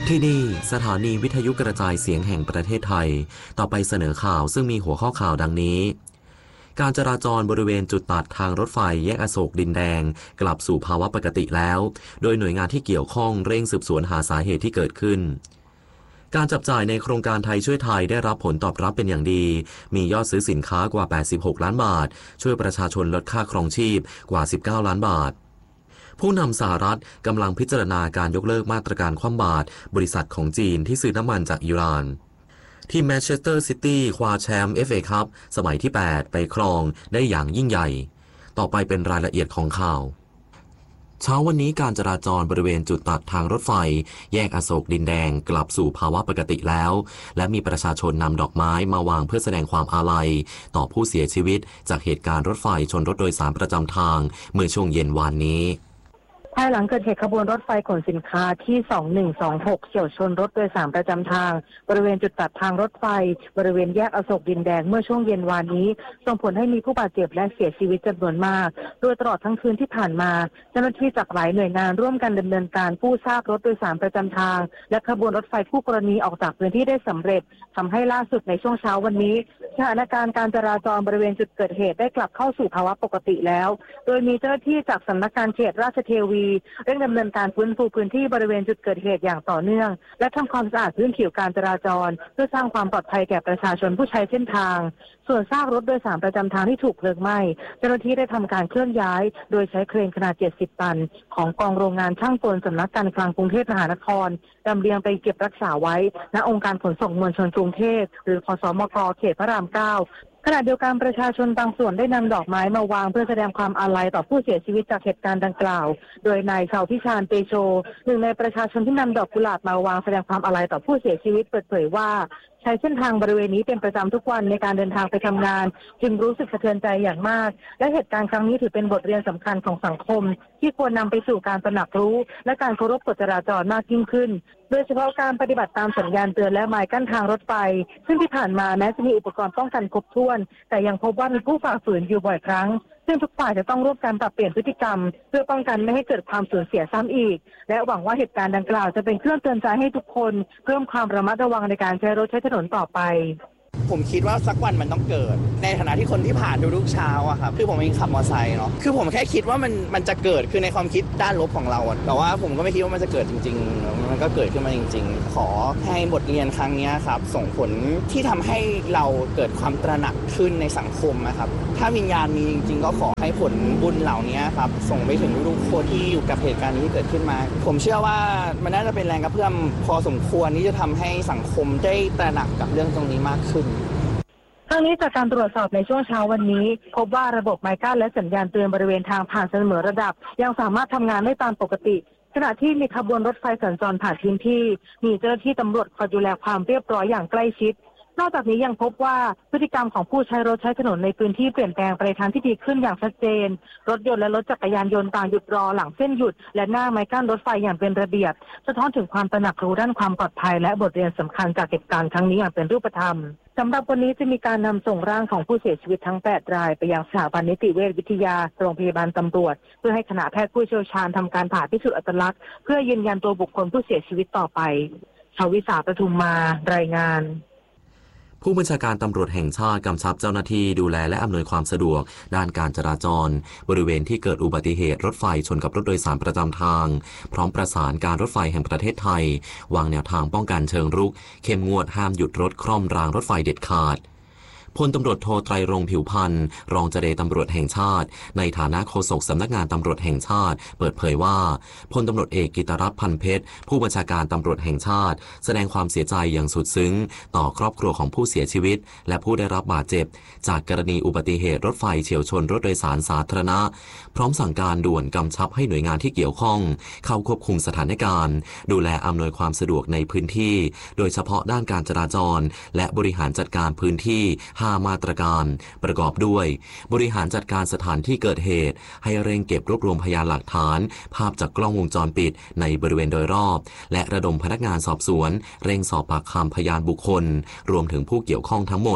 ที่นี่สถานีวิทยุกระจายเสียงแห่งประเทศไทยต่อไปเสนอข่าวซึ่งมีหัวข้อข่าวดังนี้การจราจรบริเวณจุดตัดทางรถไฟแยกอโศกดินแดงกลับสู่ภาวะปกติแล้วโดยหน่วยงานที่เกี่ยวข้องเร่งสืบสวนหาสาเหตุที่เกิดขึ้นการจับจ่ายในโครงการไทยช่วยไทยได้รับผลตอบรับเป็นอย่างดีมียอดซื้อสินค้ากว่า86ล้านบาทช่วยประชาชนลดค่าครองชีพกว่า19ล้านบาทผู้นำสหรัฐกำลังพิจารณาการยกเลิกมาตรการคว่ำบาตรบริษัทของจีนที่ซื้อน้ำมันจากอิหร่านทีมแมนเชสเตอร์ซิตี้คว้าแชมป์ FA คัพสมัยที่8ไปครองได้อย่างยิ่งใหญ่ต่อไปเป็นรายละเอียดของข่าวเช้าวันนี้การจราจรบริเวณจุดตัดทางรถไฟแยกอโศกดินแดงกลับสู่ภาวะปกติแล้วและมีประชาชนนำดอกไม้มาวางเพื่อแสดงความอาลัยต่อผู้เสียชีวิตจากเหตุการณ์รถไฟชนรถโดยสารประจำทางเมื่อช่วงเย็นวานนี้ภายหลังเกิดเหตุขบวนรถไฟขนสินค้าที่2126เฉี่ยวชนรถโดยสารประจำทางบริเวณจุดตัดทางรถไฟบริเวณแยกอโศกดินแดงเมื่อช่วงเย็นวานนี้ส่งผลให้มีผู้บาดเจ็บและเสียชีวิตจำนวนมากโดยตลอดทั้งคืนที่ผ่านมาเจ้าหน้าที่จากหลายหน่วยงานร่วมกันดำเนินการกู้ซากรถโดยสารประจำทางและขบวนรถไฟคู่กรณีออกจากพื้นที่ได้สำเร็จทำให้ล่าสุดในช่วงเช้าวันนี้สถานการณ์การจราจรบริเวณจุดเกิดเหตุได้กลับเข้าสู่ภาวะปกติแล้วโดยมีเจ้าหน้าที่จากสำนักงานเขตราชเทวีเร่งดำเนินการฟื้นฟูพื้นที่บริเวณจุดเกิดเหตุอย่างต่อเนื่องและทำความสะอาดพื้นผิวการจราจรเพื่อสร้างความปลอดภัยแก่ประชาชนผู้ใช้เส้นทางส่วนซากรถโดยสารประจำทางที่ถูกเพลิงไหม้เจ้าหน้าที่ได้ทำการเคลื่อนย้ายโดยใช้เครนขนาด70ตันของกองโรงงานช่างกลสำนักการคลังกรุงเทพมหานครลำเลียงไปเก็บรักษาไว้ณองค์การขนส่งมวลชนกรุงเทพหรือคสมกเขตพระราม9ขณะเดียวกันประชาชนบางส่วนได้นำดอกไม้มาวางเพื่อแสดงความอาลัยต่อผู้เสียชีวิตจากเหตุการณ์ดังกล่าวโดยนายชาวพิชานเตโชหนึ่งในประชาชนที่นำดอกกุหลาบมาวางแสดงความอาลัยต่อผู้เสียชีวิตเปิดเผยว่าใช้เส้นทางบริเวณนี้เป็นประจำทุกวันในการเดินทางไปทำงานจึงรู้สึกสะเทือนใจอย่างมากและเหตุการณ์ครั้งนี้ถือเป็นบทเรียนสำคัญของสังคมที่ควรนำไปสู่การตระหนักรู้และการเคารพกฎจราจรมากยิ่งขึ้นโดยเฉพาะการปฏิบัติตามสัญญาณเตือนและไม้กั้นทางรถไฟซึ่งที่ผ่านมาแม้จะมีอุปกรณ์ป้องกันครบถ้วนแต่ยังพบว่ามีผู้ฝ่าฝืนอยู่บ่อยครั้งซึ่งทุกฝ่ายจะต้องร่วมกันปรับเปลี่ยนพฤติกรรมเพื่อป้องกันไม่ให้เกิดความสูญเสียซ้ำอีกและหวังว่าเหตุการณ์ดังกล่าวจะเป็นเครื่องเตือนใจให้ทุกคนเพิ่มความระมัดระวังในการใช้รถใช้ถนนต่อไปผมคิดว่าสักวันมันต้องเกิดในฐานะที่คนที่ผ่านทุกเช้าอะครับคือผมเองขับมอเตอร์ไซค์เนาะคือผมแค่คิดว่ามันจะเกิดคือในความคิดด้านลบของเราแต่ว่าผมก็ไม่คิดว่ามันจะเกิดจริงๆมันก็เกิดขึ้นมาจริงๆขอให้บทเรียนครั้งนี้ครับส่งผลที่ทำให้เราเกิดความตระหนักขึ้นในสังคมนะครับถ้าวิญญาณมีจริงๆก็ขอให้ผลบุญเหล่านี้ครับส่งไปถึงทุกคนที่อยู่กับเหตุการณ์นี้ที่เกิดขึ้นมาผมเชื่อว่ามันน่าจะเป็นแรงกระเพื่อมพอสมควรที่จะทำให้สังคมได้ตระหนักกับเรื่องตรงนี้มากขึ้นทั้งนี้จากการตรวจสอบในช่วงเช้าวันนี้พบว่าระบบไม้กั้นและสัญญาณเตือนบริเวณทางผ่านเสมอระดับยังสามารถทำงานได้ตามปกติขณะที่มีขบวนรถไฟสัญจรผ่านพื้นที่มีเจ้าหน้าที่ตำรวจคอยดูแลความเรียบร้อยอย่างใกล้ชิดนอกจากนี้ยังพบว่าพฤติกรรมของผู้ใช้รถใช้ถนนในพื้นที่เปลี่ยนแปลงไปในทางที่ดีขึ้นอย่างชัดเจนรถยนต์และรถจักรยานยนต์ต่างหยุดรอหลังเส้นหยุดและหน้าไม้กั้นรถไฟอย่างเป็นระเบียบสะท้อนถึงความตระหนักรู้ด้านความปลอดภัยและบทเรียนสำคัญจากเหตุการณ์ครั้งนี้อย่างเป็นรูปธรรมสำหรับวันนี้จะมีการนำส่งร่างของผู้เสียชีวิตทั้ง8รายไปยังสถาบันนิติเวชวิทยาโรงพยาบาลตำรวจเพื่อให้คณะแพทย์ผู้เชี่ยวชาญทำการผ่าพิสูจน์อัตลักษณ์เพื่อยืนยันตัวบุคคลผู้เสียชีวิตต่อไปชวิสาปทุมมารายงานผู้บัญชาการตำรวจแห่งชาติกำชับเจ้าหน้าที่ดูแลและอำนวยความสะดวกด้านการจราจรบริเวณที่เกิดอุบัติเหตุรถไฟชนกับรถโดยสารประจำทางพร้อมประสานการรถไฟแห่งประเทศไทยวางแนวทางป้องกันเชิงรุกเข้มงวดห้ามหยุดรถคร่อมรางรถไฟเด็ดขาดพลตำรวจโทไตรรงค์ผิวพันธ์รองเจรตำรวจแห่งชาติในฐานะโฆษกสำนักงานตำรวจแห่งชาติเปิดเผยว่าพลตำรวจเอกกิตรัตน์พันเพชรผู้บัญชาการตำรวจแห่งชาติแสดงความเสียใจอย่างสุดซึ้งต่อครอบครัวของผู้เสียชีวิตและผู้ได้รับบาดเจ็บจากกรณีอุบัติเหตุรถไฟเฉี่ยวชนรถโดยสารสาธารณะพร้อมสั่งการด่วนกำชับให้หน่วยงานที่เกี่ยวข้องเข้าควบคุมสถานการณ์ดูแลอำนวยความสะดวกในพื้นที่โดยเฉพาะด้านการจราจรและบริหารจัดการพื้นที่5มาตรการประกอบด้วยบริหารจัดการสถานที่เกิดเหตุให้เร่งเก็บรวบรวมพยานหลักฐานภาพจากกล้องวงจรปิดในบริเวณโดยรอบและระดมพนักงานสอบสวนเร่งสอบปากคำพยานบุคคลรวมถึงผู้เกี่ยวข้องทั้งหมด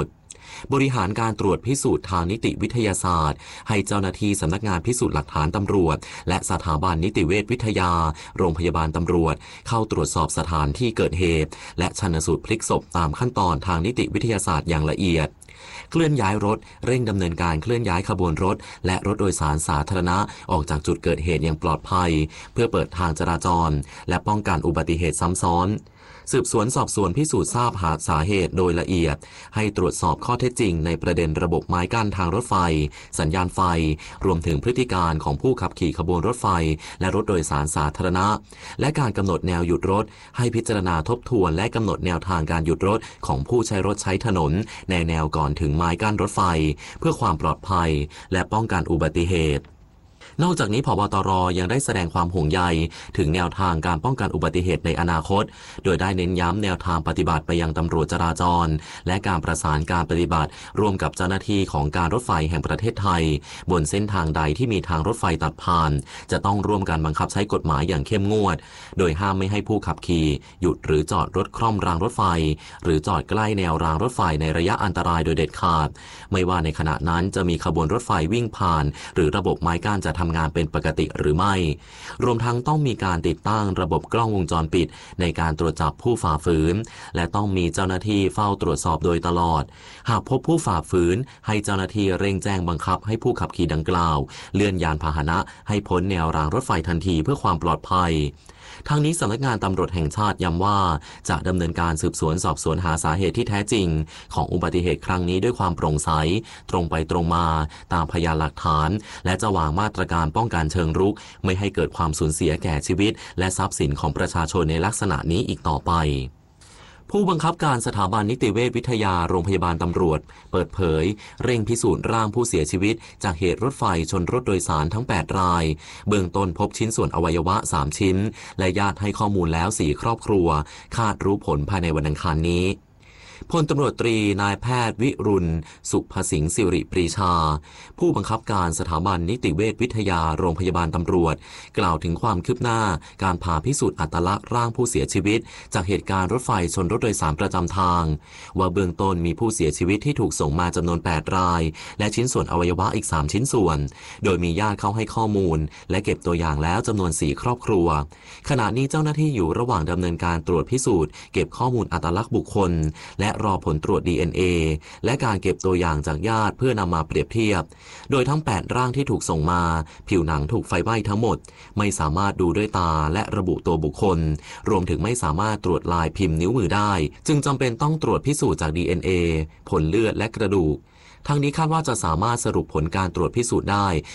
บริหารการตรวจพิสูจน์ทางนิติวิทยาศาสตร์ให้เจ้าหน้าที่สำนักงานพิสูจน์หลักฐานตำรวจและสถาบันนิติเวชวิทยาโรงพยาบาลตำรวจเข้าตรวจสอบสถานที่เกิดเหตุและชันสูตรพลิกศพตามขั้นตอนทางนิติวิทยาศาสตร์อย่างละเอียดเคลื่อนย้ายรถเร่งดำเนินการเคลื่อนย้ายขบวนรถและรถโดยสารสาธารณะออกจากจุดเกิดเหตุอย่างปลอดภัยเพื่อเปิดทางจราจรและป้องกันอุบัติเหตุซ้ำซ้อนสืบสวนสอบสวนพิสูจน์ทราบหาสาเหตุโดยละเอียดให้ตรวจสอบข้อเท็จจริงในประเด็นระบบไม้กั้นทางรถไฟสัญญาณไฟรวมถึงพฤติการของผู้ขับขี่ขบวนรถไฟและรถโดยสารสาธารณะและการกำหนดแนวหยุดรถให้พิจารณาทบทวนและกำหนดแนวทางการหยุดรถของผู้ใช้รถใช้ถนนในแนวก่อนถึงไม้กั้นรถไฟเพื่อความปลอดภัยและป้องกันอุบัติเหตุนอกจากนี้ผบ.ตร.ยังได้แสดงความห่วงใยถึงแนวทางการป้องกันอุบัติเหตุในอนาคตโดยได้เน้นย้ำแนวทางปฏิบัติไปยังตำรวจจราจรและการประสานการปฏิบัติร่วมกับเจ้าหน้าที่ของการรถไฟแห่งประเทศไทยบนเส้นทางใดที่มีทางรถไฟตัดผ่านจะต้องร่วมกันบังคับใช้กฎหมายอย่างเข้มงวดโดยห้ามไม่ให้ผู้ขับขี่หยุดหรือจอดรถคล่อมรางรถไฟหรือจอดใกล้แนวรางรถไฟในระยะอันตรายโดยเด็ดขาดไม่ว่าในขณะนั้นจะมีขบวนรถไฟวิ่งผ่านหรือระบบไม้กั้นจะทำงานเป็นปกติหรือไม่รวมทั้งต้องมีการติดตั้งระบบกล้องวงจรปิดในการตรวจจับผู้ฝ่าฝืนและต้องมีเจ้าหน้าที่เฝ้าตรวจสอบโดยตลอดหากพบผู้ฝ่าฝืนให้เจ้าหน้าที่เร่งแจ้งบังคับให้ผู้ขับขี่ดังกล่าวเลื่อนยานพาหนะให้พ้นแนวรางรถไฟทันทีเพื่อความปลอดภัยทางนี้สำนักงานตำรวจแห่งชาติย้ำว่าจะดำเนินการสืบสวนสอบสวนหาสาเหตุที่แท้จริงของอุบัติเหตุครั้งนี้ด้วยความโปร่งใสตรงไปตรงมาตามพยานหลักฐานและจะวางมาตรการป้องกันเชิงรุกไม่ให้เกิดความสูญเสียแก่ชีวิตและทรัพย์สินของประชาชนในลักษณะนี้อีกต่อไปผู้บังคับการสถาบันนิติเวชวิทยาโรงพยาบาลตำรวจเปิดเผยเร่งพิสูจน์ร่างผู้เสียชีวิตจากเหตุรถไฟชนรถโดยสารทั้ง8รายเบื้องต้นพบชิ้นส่วนอวัยวะ3ชิ้นและญาติให้ข้อมูลแล้ว4ครอบครัวคาดรู้ผลภายในวันอังคารนี้พลตำรวจตรีนายแพทย์วิรุณสุภสิงห์สิริปรีชาผู้บังคับการสถาบันนิติเวชวิทยาโรงพยาบาลตำรวจกล่าวถึงความคืบหน้าการผ่าพิสูจน์อัตลักษณ์ร่างผู้เสียชีวิตจากเหตุการณ์รถไฟชนรถโดยสารประจำทางว่าเบื้องต้นมีผู้เสียชีวิตที่ถูกส่งมาจำนวน8รายและชิ้นส่วนอวัยวะอีก3ชิ้นส่วนโดยมีญาติเข้าให้ข้อมูลและเก็บตัวอย่างแล้วจำนวน4ครอบครัวขณะนี้เจ้าหน้าที่อยู่ระหว่างดำเนินการตรวจพิสูจน์เก็บข้อมูลอัตลักษณ์บุคคลและรอผลตรวจ DNA และการเก็บตัวอย่างจากญาติเพื่อนำมาเปรียบเทียบโดยทั้ง8ร่างที่ถูกส่งมาผิวหนังถูกไฟไหม้ทั้งหมดไม่สามารถดูด้วยตาและระบุตัวบุคคลรวมถึงไม่สามารถตรวจลายพิมพ์นิ้วมือได้จึงจำเป็นต้องตรวจพิสูจน์จาก DNA ผลเลือดและกระดูกทั้งนี้คาดว่าจะสามารถสรุปผลการตรวจพิสูจน์ได้